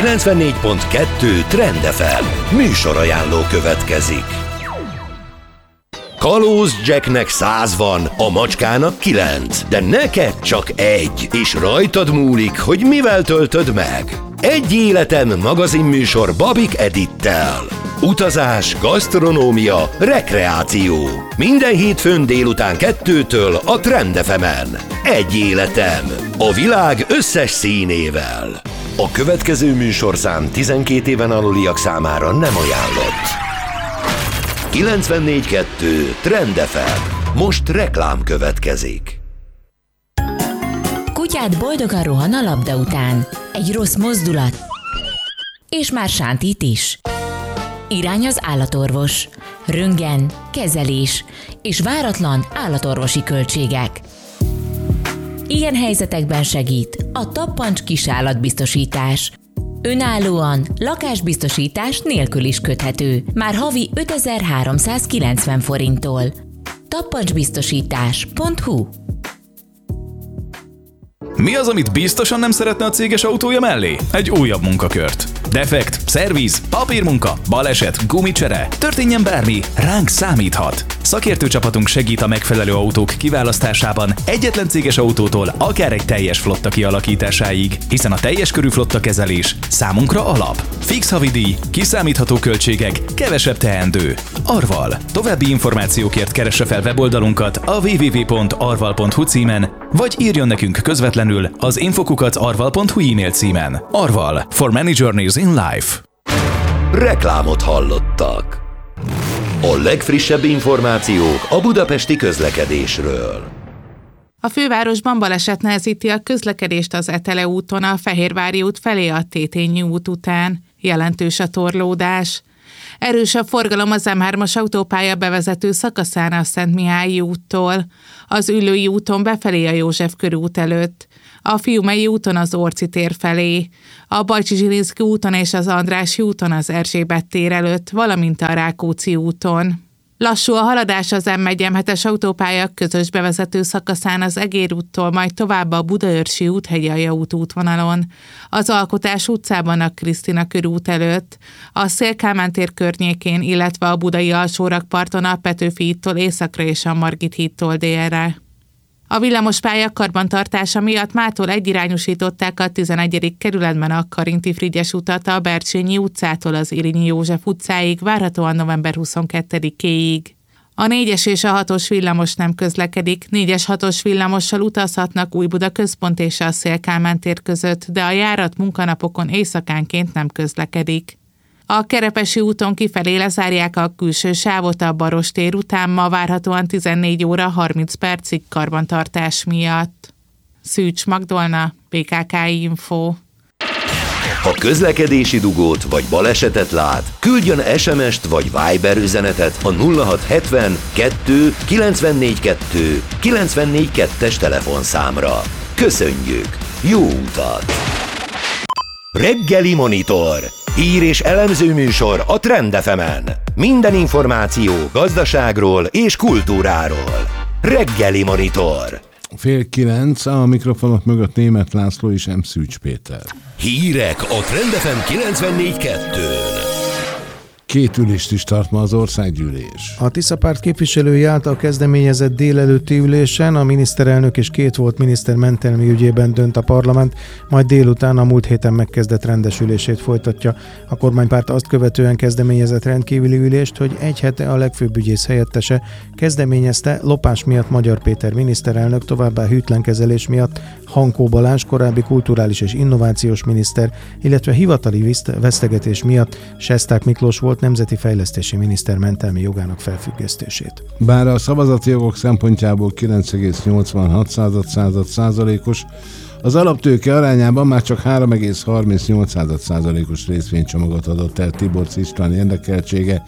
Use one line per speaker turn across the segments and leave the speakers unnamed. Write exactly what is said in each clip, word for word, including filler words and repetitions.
kilencvennégy pont kettő Trend ef em műsorajánló következik. Kalóz Jacknek száz van, a macskának kilenc, de neked csak egy, és rajtad múlik, hogy mivel töltöd meg. Egy életem magazinműsor Babik Edittel. Utazás, gasztronómia, rekreáció. Minden hétfőn délután kettőtől a Trend ef emen. Egy életem. A világ összes színével. A következő műsorszám tizenkét éven aluliak számára nem ajánlott. kilencvennégy kettő Trend ef em. Most reklám következik.
Kutyád boldogan rohan a labda után. Egy rossz mozdulat, és már sántít is. Irány az állatorvos. Röntgen, kezelés és váratlan állatorvosi költségek. Ilyen helyzetekben segít a Tappancs kisállatbiztosítás. Önállóan, lakásbiztosítás nélkül is köthető. Már havi ötezer-háromszázkilencven forinttól. tappancsbiztosítás pont hu.
Mi az, amit biztosan nem szeretne a céges autója mellé? Egy újabb munkakört. Defekt, szerviz, papírmunka, baleset, gumicsere, történjen bármi, ránk számíthat. Szakértő csapatunk segít a megfelelő autók kiválasztásában egyetlen céges autótól akár egy teljes flotta kialakításáig, hiszen a teljes körű flotta kezelés számunkra alap. Fix havidíj, kiszámítható költségek, kevesebb teendő. Arval. További információkért keresse fel weboldalunkat a double-u double-u double-u pont arval pont hu címen, vagy írjon nekünk közvetlenül az infokukac arval pont hu e-mail címen. Arval. For many journeys in life.
Reklámot hallottak. A legfrissebb információk a budapesti közlekedésről.
A fővárosban baleset nehezíti a közlekedést az Etele úton a Fehérvári út felé a Tétényi út után. Jelentős a torlódás. Erős a forgalom az em hármas autópálya bevezető szakaszán a Szentmihályi úttól, az Üllői úton befelé a József körút előtt, a Fiumei úton az Orci tér felé, a Bajcsy-Zsilinszky úton és az Andrássy úton az Erzsébet tér előtt, valamint a Rákóczi úton. Lassú a haladás az em egy em hetes autópálya közös bevezető szakaszán az Egér úttól, majd tovább a Budaörsi út Hegyalja út útvonalon, az Alkotás utcában a Krisztina körút előtt, a Széll-Kálmán tér környékén, illetve a budai alsórakparton a Petőfi hídtól északra és a Margit hídtól délre. A villamospálya karbantartása miatt mától egyirányosították a tizenegyedik kerületben a Karinti Frigyes utat a Bercsényi utcától az Irinyi József utcáig, várhatóan november huszonkettedikéig. A négyes és a hatos villamos nem közlekedik, négyes-hatos villamossal utazhatnak Újbuda központ és a Széll-Kálmán tér között, de a járat munkanapokon éjszakánként nem közlekedik. A Kerepesi úton kifelé lezárják a külső sávot a Baros tér után, ma várhatóan tizennégy óra harminc percig karbantartás miatt. Szűcs Magdolna, bé ká ká Info.
Ha közlekedési dugót vagy balesetet lát, küldjön es em est vagy Viber üzenetet a nulla hat hetven kettő kilencvennégy kettő kilencvennégy kettes telefonszámra. Köszönjük! Jó utat! Reggeli Monitor. Hír és elemző műsor a Trend ef emen. Minden információ gazdaságról és kultúráról. Reggeli Monitor.
Fél kilenc, a mikrofonok mögött Németh László és M. Szűcs Péter.
Hírek a Trend ef em kilencvennégy kettőn.
Két ülést is tart ma az országgyűlés.
A Tisza párt képviselői által kezdeményezett délelőtti ülésen a miniszterelnök és két volt miniszter mentelmi ügyében dönt a parlament, majd délután a múlt héten megkezdett rendes ülését folytatja. A kormánypárt azt követően kezdeményezett rendkívüli ülést, hogy egy hete a legfőbb ügyész helyettese kezdeményezte lopás miatt Magyar Péter miniszterelnök, továbbá hűtlenkezelés miatt Hankó Balázs korábbi kulturális és innovációs miniszter, illetve hivatali vesztegetés miatt Sesták Miklós volt nemzeti fejlesztési miniszter mentelmi jogának felfüggesztését.
Bár a szavazati jogok szempontjából kilenc egész nyolcvanhat százalékos, az alaptőke arányában már csak három egész harmincnyolc százalékos részvénycsomagot adott el Tiborcs István érdekeltsége,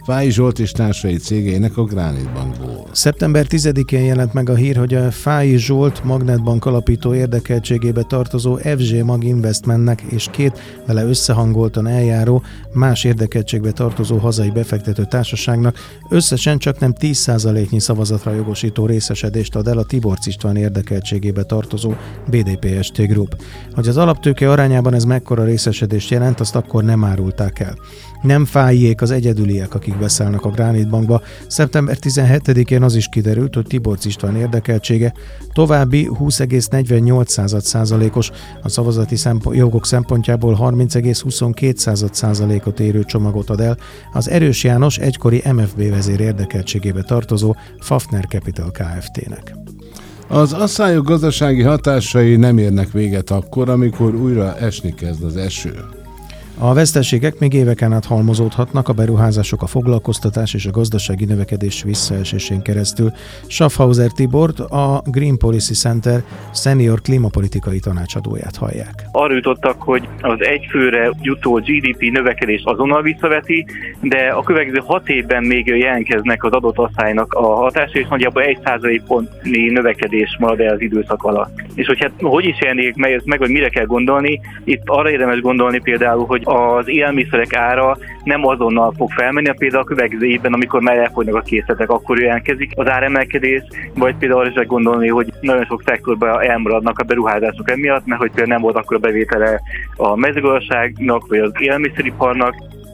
Fáy Zsolt és társai cégeinek a Granite Bankból.
szeptember tizedikén jelent meg a hír, hogy a Fáy Zsolt Magnetbank alapító érdekeltségébe tartozó ef zé Mag Investmentnek és két vele összehangoltan eljáró más érdekeltségbe tartozó hazai befektető társaságnak összesen csak nem tíz százaléknyi szavazatra jogosító részesedést ad el a Tiborcs István érdekeltségébe tartozó bé dé pé es té Group. Hogy az alaptőke arányában ez mekkora részesedést jelent, azt akkor nem árulták el. Nem Fájék az egyedüliek, akik beszállnak a Granite Bankba. szeptember tizenhetedikén az is kiderült, hogy Tiborcs István érdekeltsége további húsz egész negyvennyolc százalékos, a szavazati szempont, jogok szempontjából harminc egész huszonkettő százalékot érő csomagot ad el az Erős János egykori em ef bé vezér érdekeltségébe tartozó Fafner Capital Kft-nek.
Az asszályok gazdasági hatásai nem érnek véget akkor, amikor újra esni kezd az eső.
A veszteségek még éveken át halmozódhatnak, a beruházások, a foglalkoztatás és a gazdasági növekedés visszaesésén keresztül. Schaffhauser Tibort, a Green Policy Center senior klímapolitikai tanácsadóját hallják.
Arra jutottak, hogy az egyfőre jutó gé dé pé növekedést azonnal visszaveti, de a következő hat évben még jelentkeznek az adott asszálynak a hatása, és nagyjából egy százalékpontnyi növekedés marad el az időszak alatt. És hogy hát hogy is jelenik meg ez meg, vagy mire kell gondolni, itt arra érdemes gondolni például, hogy az élelmiszerek ára nem azonnal fog felmenni, például a következő évben, amikor már elfogynak a készletek, akkor jelentkezik az áremelkedés, vagy például arra is gondolni, hogy nagyon sok szektorban elmaradnak a beruházások emiatt, mert hogy például nem volt akkor a bevétele a mezőgazdaságnak, vagy az élelmiszeriparnak.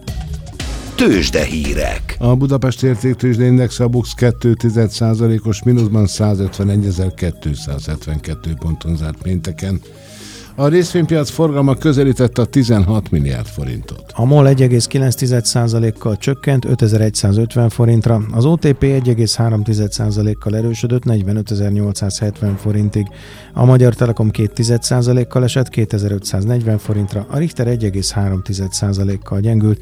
Tőzsdehírek.
A Budapest Értéktőzsdeindex a BUX kettő egész egy százalékos mínuszban százötvenegyezer-kétszázhetvenkettő ponton zárt pénteken. A részvénypiac forgalma közelített a tizenhat milliárd forintot.
A MOL egy egész kilenc százalékkal csökkent ötezer-százötven forintra, az o té pé egy egész három százalékkal erősödött negyvenötezer-nyolcszázhetven forintig, a Magyar Telekom két százalékkal esett kétezer-ötszáznegyven forintra, a Richter egy egész három százalékkal gyengült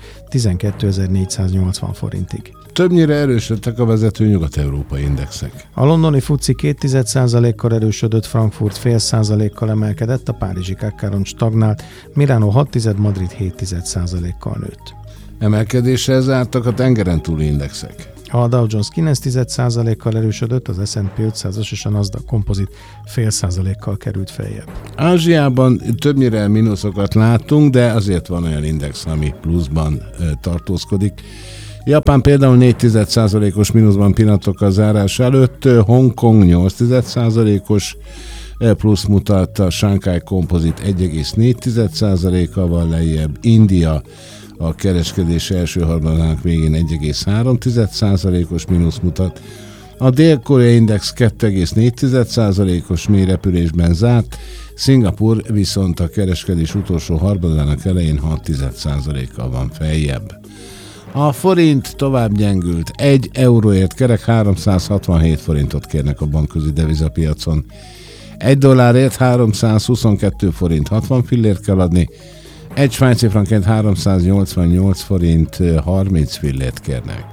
tizenkétezer-négyszáznyolcvan forintig.
Többnyire erősödtek a vezető nyugat-európai indexek.
A londoni fuci két százalékkal erősödött, Frankfurt fél százalékkal emelkedett, a párizsi ká ká ron stagnált, Milánó hat, Madrid hét százalékkal nőtt.
Emelkedéssel zártak a tengeren túli indexek.
A Dow Jones kilenc százalékkal erősödött, az es and pé ötszázas és a Nasdaq Composite fél százalékkal került feljebb.
Ázsiában többnyire mínuszokat látunk, de azért van olyan index, ami pluszban e, tartózkodik. Japán például négy százalékos mínuszban pillanatok a zárás előtt, Hongkong nyolc százalékos plusz mutat, a Shanghai Composite egy egész négy százalékkal van lejjebb, India a kereskedés első harmadának végén egy egész három százalékos mínusz mutat, a Dél-Korea Index kettő egész négy százalékos mélyrepülésben zárt, Szingapur viszont a kereskedés utolsó harmadának elején hat százalékkal van feljebb. A forint tovább gyengült, egy euróért kerek háromszázhatvanhét forintot kérnek a bankközi devizapiacon. Egy dollárért háromszázhuszonkettő forint hatvan fillért kell adni, egy svájci frankként háromszáznyolcvannyolc forint harminc fillért kérnek.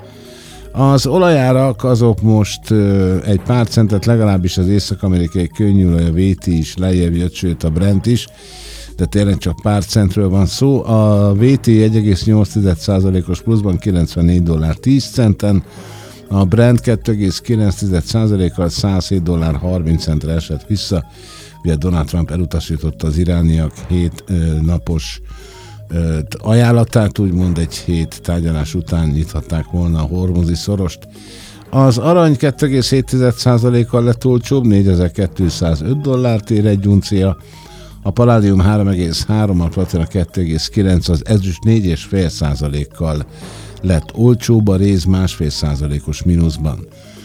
Az olajárak azok most egy pár centet, legalábbis az észak-amerikai könnyűolaj, a vé té is lejjebb jött, sőt a Brent is, de tényleg csak pár centről van szó. A vé té egy egész nyolc százalékos pluszban kilencvennégy dollár tíz centen, a Brent kettő egész kilenc százalékkal százhét dollár harminc centre esett vissza. Ugye Donald Trump elutasította az irániak hét ö, napos ö, ajánlatát, úgymond egy hét tárgyalás után nyithatták volna a hormuzi szorost. Az arany kettő egész hét százalékkal lett olcsóbb, négyezer-kétszázöt dollárt ér egy uncia, a paládium három egész három, a platina kettő egész kilenc, az ezüst négy egész öt százalékkal lett olcsóbb, a réz másfél százalékos mínuszban.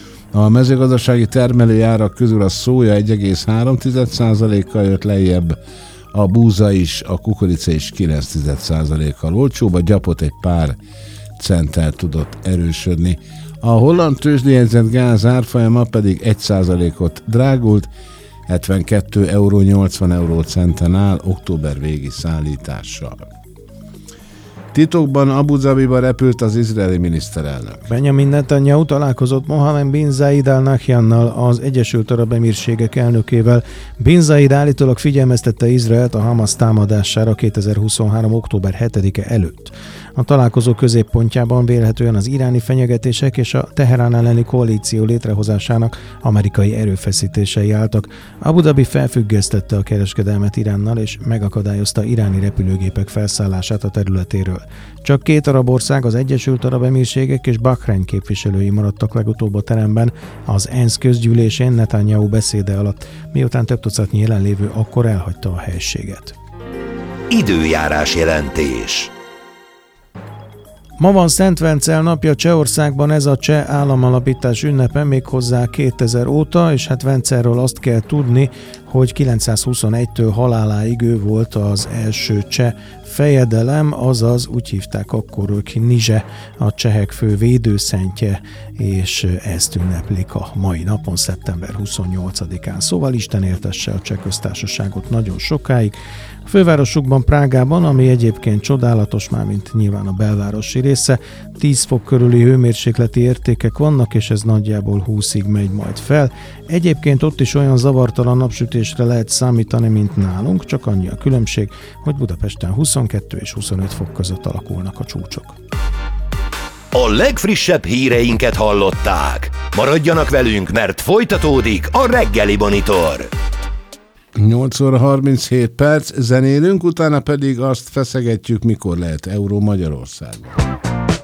A mezőgazdasági termelőjárak közül a szója egy egész három százalékkal jött lejjebb, a búza is, a kukorica is kilenc százalékkal olcsóbb, a gyapot egy pár centtel tudott erősödni. A holland tőzsdéjegyzett gáz árfolyama pedig egy százalékot drágult, hetvenkettő euró nyolcvan euró centen áll október végi szállítással. Titokban Abu Dhabiba repült az izraeli miniszterelnök.
Benjamin Netanyahu találkozott Mohammed bin Zayed Al Nahyannal, az Egyesült Arab Emírségek elnökével. Bin Zayed állítólag figyelmeztette Izraelt a Hamas támadására kétezer-huszonhárom. október hetedike előtt. A találkozó középpontjában vélhetően az iráni fenyegetések és a Teherán elleni koalíció létrehozásának amerikai erőfeszítései álltak. Abu Dhabi felfüggesztette a kereskedelmet Iránnal és megakadályozta iráni repülőgépek felszállását a területéről. Csak két arab ország, az Egyesült Arab Emírségek és Bahrein képviselői maradtak legutóbb a teremben az ENSZ közgyűlésén Netanyahu beszéde alatt, miután több tucatnyi jelenlévő akkor elhagyta a helységet.
Időjárás jelentés.
Ma van Szent Vencel napja Csehországban, ez a cseh államalapítás ünnepe méghozzá kétezer óta, és hát Vencelről azt kell tudni, hogy kilencszázhuszonegytől haláláig ő volt az első cseh fejedelem, azaz úgy hívták akkor ők Nizse, a csehek fő védőszentje, és ezt ünneplik a mai napon, szeptember huszonnyolcadikán. Szóval Isten éltesse a Cseh Köztársaságot nagyon sokáig. A fővárosukban, Prágában, ami egyébként csodálatos, már mint nyilván a belvárosi része, tíz fok körüli hőmérsékleti értékek vannak, és ez nagyjából húszig megy majd fel. Egyébként ott is olyan zavartalan napsütésre lehet számítani, mint nálunk, csak annyi a különbség, hogy Budapesten huszonkettő és huszonöt fok között alakulnak a csúcsok.
A legfrissebb híreinket hallották. Maradjanak velünk, mert folytatódik a Reggeli Monitor.
nyolc óra harminchét perc, zenélünk, utána pedig azt feszegetjük, mikor lehet euró Magyarországon.